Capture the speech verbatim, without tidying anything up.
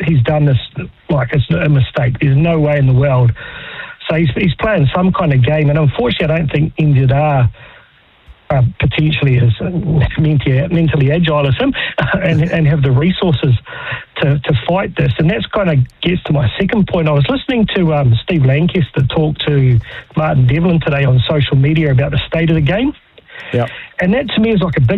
he's done this like it's a mistake. There's no way in the world. So he's, he's playing some kind of game, and unfortunately I don't think N Z are uh, potentially as mentally, mentally agile as him and, and have the resources to, to fight this. And that's kind of gets to my second point. I was listening to um, Steve Lancaster talk to Martin Devlin today on social media about the state of the game. Yeah. And that to me is like a big